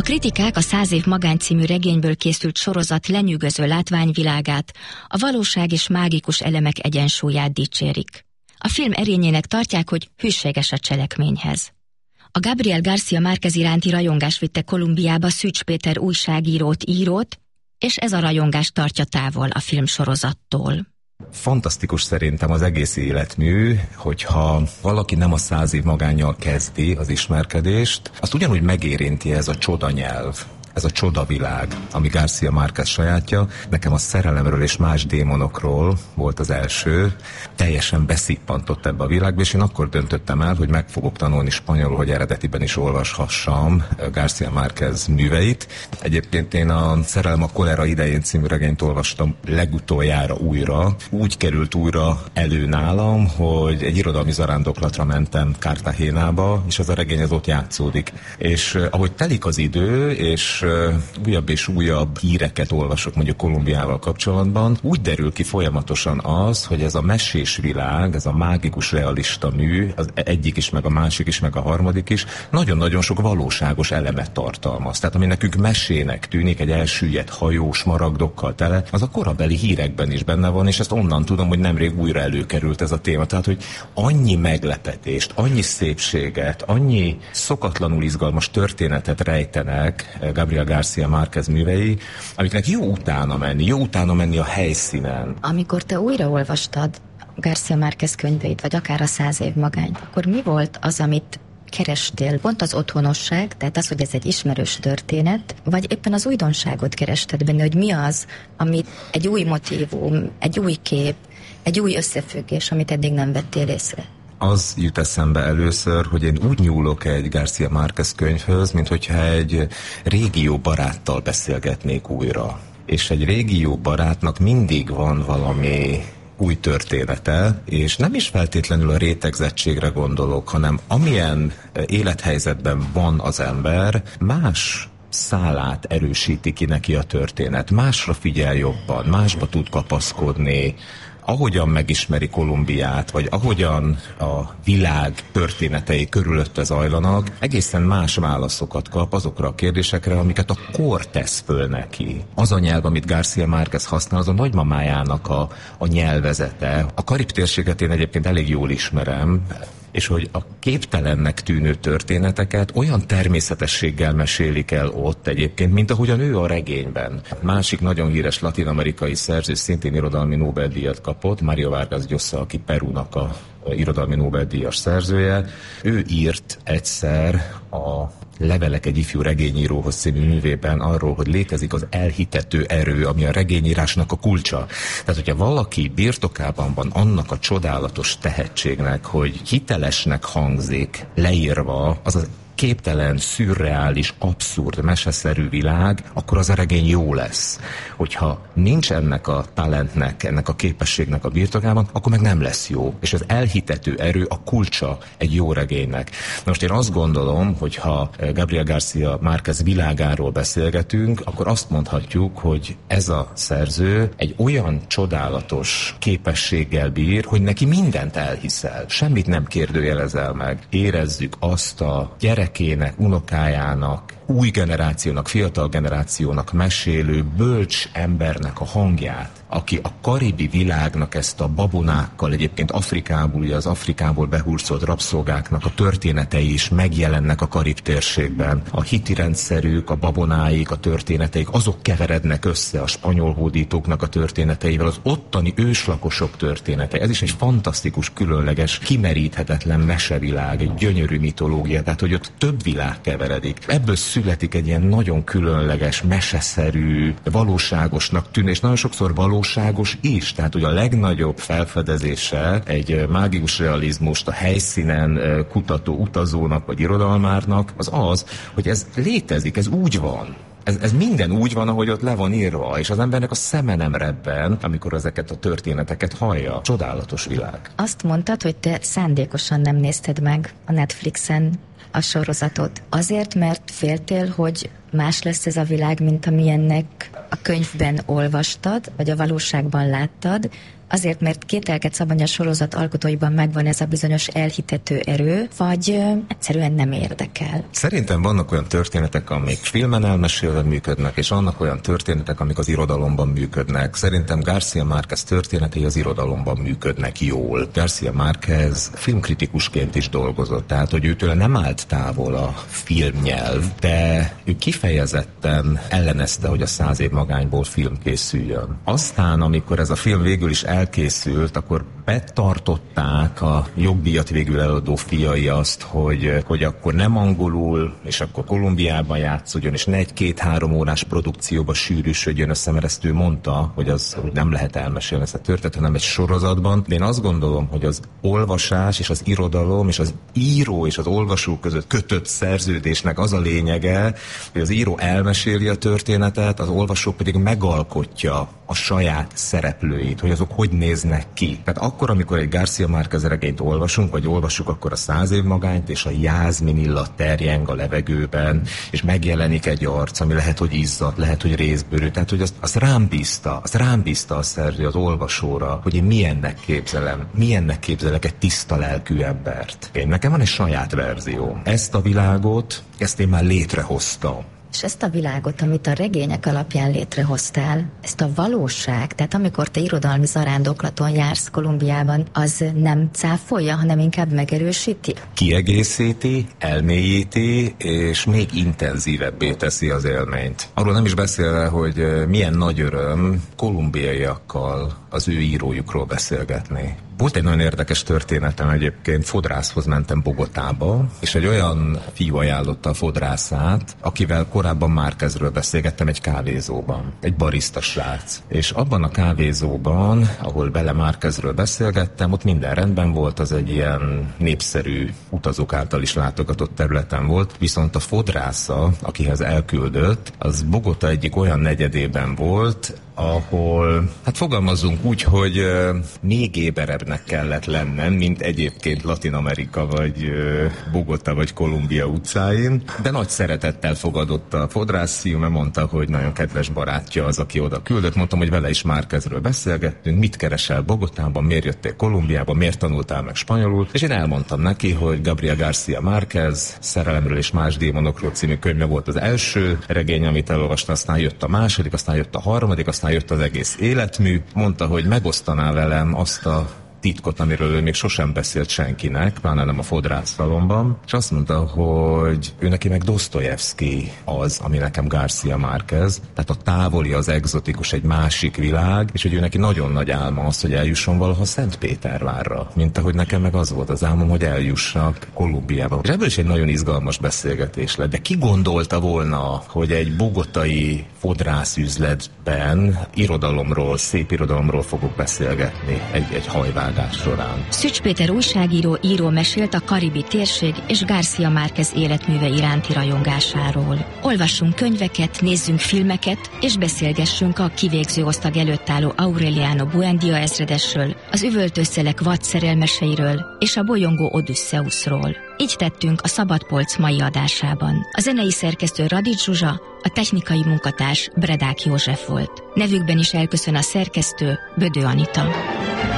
kritikák a 100 év magány című regényből készült sorozat lenyűgöző látványvilágát, a valóság és mágikus elemek egyensúlyát dicsérik. A film erényének tartják, hogy hűséges a cselekményhez. A Gabriel García Márquez iránti rajongás vitte Kolumbiába Szűcs Péter újságírót, és ez a rajongás tartja távol a filmsorozattól. Fantasztikus szerintem az egész életmű, hogyha valaki nem a 100 év magánnyal kezdi az ismerkedést, azt ugyanúgy megérinti ez a csodanyelv, ez a csodavilág, ami García Márquez sajátja. Nekem a szerelemről és más démonokról volt az első, teljesen beszippantott ebbe a világba, és én akkor döntöttem el, hogy meg fogok tanulni spanyolul, hogy eredetiben is olvashassam García Márquez műveit. Egyébként én a Szerelem a kolera idején című regényt olvastam legutoljára újra. Úgy került újra elő nálam, hogy egy irodalmi zarándoklatra mentem Cartagenába, és az a regény az ott játszódik. És ahogy telik az idő, és újabb híreket olvasok mondjuk Kolumbiával kapcsolatban, úgy derül ki folyamatosan az, hogy ez a mesés világ, ez a mágikus realista mű, az egyik is, meg a másik is, meg a harmadik is, nagyon-nagyon sok valóságos elemet tartalmaz. Tehát ami nekünk mesének tűnik, egy elsüllyedt hajó smaragdokkal tele, az a korabeli hírekben is benne van, és ezt onnan tudom, hogy nemrég újra előkerült ez a téma. Tehát, hogy annyi meglepetést, annyi szépséget, annyi szokatlanul izgalmas történetet rejtenek Gabriel García Márquez művei, amiknek jó utána menni a helyszínen. Amikor te újraolvastad García Márquez könyveit, vagy akár a 100 év magányt, akkor mi volt az, amit kerestél? Pont az otthonosság, tehát az, hogy ez egy ismerős történet, vagy éppen az újdonságot kerested benne, hogy mi az, amit egy új motívum, egy új kép, egy új összefüggés, amit eddig nem vettél észre? Az jut eszembe először, hogy én úgy nyúlok egy García Márquez könyvhöz, mint hogyha egy régió baráttal beszélgetnék újra. És egy régió barátnak mindig van valami új története, és nem is feltétlenül a rétegzettségre gondolok, hanem amilyen élethelyzetben van az ember, más szálát erősíti ki neki a történet. Másra figyel jobban, másba tud kapaszkodni, ahogyan megismeri Kolumbiát, vagy ahogyan a világ történetei körülötte zajlanak, egészen más válaszokat kap azokra a kérdésekre, amiket a kor tesz föl neki. Az a nyelv, amit García Márquez használ, az a nagymamájának a nyelvezete. A Karib-térséget én egyébként elég jól ismerem, és hogy a képtelennek tűnő történeteket olyan természetességgel mesélik el ott egyébként, mint ahogyan ő a regényben. Másik nagyon híres latin-amerikai szerző, szintén irodalmi Nobel-díjat kapott, Mario Vargas Llosa, aki Perúnak a irodalmi Nobel-díjas szerzője. Ő írt egyszer a Levelek egy ifjú regényíróhoz című művében arról, hogy létezik az elhitető erő, ami a regényírásnak a kulcsa. Tehát, hogyha valaki birtokában van annak a csodálatos tehetségnek, hogy hitelesnek hangzik, leírva, az képtelen, szürreális, abszurd, meseszerű világ, akkor az a regény jó lesz. Hogyha nincs ennek a talentnek, ennek a képességnek a birtokában, akkor meg nem lesz jó. És az elhitető erő a kulcsa egy jó regénynek. Most én azt gondolom, hogy ha Gabriel García Márquez világáról beszélgetünk, akkor azt mondhatjuk, hogy ez a szerző egy olyan csodálatos képességgel bír, hogy neki mindent elhiszel. Semmit nem kérdőjelezel meg. Érezzük azt a gyerekének, unokájának, új generációnak, fiatal generációnak mesélő bölcs embernek a hangját, aki a karibi világnak ezt a babonákkal, egyébként Afrikából, ugye az Afrikából behurcolt rabszolgáknak a történetei is megjelennek a Karib térségben. A hiti rendszerük, a babonáik, a történeteik, azok keverednek össze a spanyol hódítóknak a történeteivel, az ottani őslakosok történetei. Ez is egy fantasztikus, különleges, kimeríthetetlen mesevilág, egy gyönyörű mitológia, tehát hogy ott több világ keveredik. Ebből születik egy ilyen nagyon különleges, meseszerű, valóságosnak tűnő, és nagyon sokszor valóságos is. Tehát, hogy a legnagyobb felfedezése egy mágikus realizmust a helyszínen kutató utazónak vagy irodalmárnak az, hogy ez létezik, ez úgy van. Ez minden úgy van, ahogy ott le van írva, és az embernek a szeme nem rebben, amikor ezeket a történeteket hallja. Csodálatos világ. Azt mondtad, hogy te szándékosan nem nézted meg a Netflixen a sorozatot. Azért, mert féltél, hogy más lesz ez a világ, mint amilyennek a könyvben olvastad, vagy a valóságban láttad, azért, mert Kételkedsz abban, hogy a sorozat alkotóiban megvan ez a bizonyos elhitető erő, vagy egyszerűen nem érdekel? Szerintem vannak olyan történetek, amik filmen elmesélve működnek, és vannak olyan történetek, amik az irodalomban működnek. Szerintem García Márquez történetei az irodalomban működnek jól. García Márquez filmkritikusként is dolgozott, tehát hogy őtől nem állt távol a filmnyelv, de ő kifejezetten ellenezte, hogy a 100 év magányból film készüljön. Aztán, amikor ez a film végül is elkészült, akkor betartották a jogdíjat végül eladó fiai azt, hogy akkor nem angolul, és akkor Kolumbiában játszódjon, és ne egy 2-3 órás produkcióba sűrűsödjön össze, mert ezt ő mondta, hogy nem lehet elmesélni ezt a történetet, hanem egy sorozatban. De én azt gondolom, hogy az olvasás és az irodalom és az író és az olvasó között kötött szerződésnek az a lényege, hogy az író elmeséli a történetet, az olvasó pedig megalkotja a saját szereplőit, hogy azok hogy néznek ki. Tehát akkor, amikor egy García Márquez regényt olvasunk, vagy olvassuk, akkor a 100 év magányt és a jászmin illat terjeng a levegőben, és megjelenik egy arc, ami lehet, hogy izzadt, lehet, hogy részbőrű. Tehát, hogy azt rám bízta a szerző az olvasóra, hogy én milyennek képzelek egy tiszta lelkű embert. Nekem van egy saját verzió. Ezt a világot, ezt én már létrehoztam. És ezt a világot, amit a regények alapján létrehoztál, ezt a valóság, tehát amikor te irodalmi zarándoklaton jársz Kolumbiában, az nem cáfolja, hanem inkább megerősíti? Kiegészíti, elmélyíti, és még intenzívebbé teszi az élményt. Arról nem is beszélve, hogy milyen nagy öröm kolumbiaiakkal az ő írójukról beszélgetni. Volt egy nagyon érdekes történetem egyébként, fodrászhoz mentem Bogotába, és egy olyan fiú ajánlotta a fodrászát, akivel korábban Márquezről beszélgettem egy kávézóban, egy barista srác. És abban a kávézóban, ahol vele Márquezről beszélgettem, ott minden rendben volt, az egy ilyen népszerű utazók által is látogatott területen volt, viszont a fodrásza, akihez elküldött, az Bogota egyik olyan negyedében volt, ahol, hát fogalmazzunk úgy, hogy még éberebbnek kellett lennem, mint egyébként Latin-Amerika, vagy Bogota, vagy Kolumbia utcáin, de nagy szeretettel fogadott a fodrászfiú, mert mondta, hogy nagyon kedves barátja az, aki oda küldött. Mondtam, hogy vele is Márquezről beszélgettünk, mit keresel Bogotában, miért jöttél Kolumbiába, miért tanultál meg spanyolul, és én elmondtam neki, hogy Gabriel García Márquez Szerelemről és más démonokról című könyve volt az első regény, amit elolvasta, aztán jött a második, aztán jött a harmadik, aztán jött az egész életmű. Mondta, hogy megosztaná velem azt a titkot, amiről ő még sosem beszélt senkinek, pláne nem a fodrászszalomban, és azt mondta, hogy ő neki meg Dostoyevsky az, ami nekem García Márquez, tehát a távoli, az egzotikus, egy másik világ, és hogy ő neki nagyon nagy álma az, hogy eljusson valaha Szentpétervárra, mint ahogy nekem meg az volt az álmom, hogy eljussak Kolumbiába. És ebből is egy nagyon izgalmas beszélgetés lett, de ki gondolta volna, hogy egy bogotai fodrászüzletben irodalomról, szép irodalomról fogok beszélgetni egy hajvágás során. Szücs Péter újságíró, író mesélt a karibi térség és García Márquez életműve iránti rajongásáról. Olvassunk könyveket, nézzünk filmeket, és beszélgessünk a kivégző osztag előtt álló Aureliano Buendia ezredesről, az üvöltőszelek vad szerelmeseiről és a bolyongó Odüsszeuszról. Így tettünk a Szabadpolc mai adásában. A zenei szerkesztő Radics Zsuzsa, a technikai munkatárs Bredák József volt. Nevükben is elköszön a szerkesztő, Bödő Anita.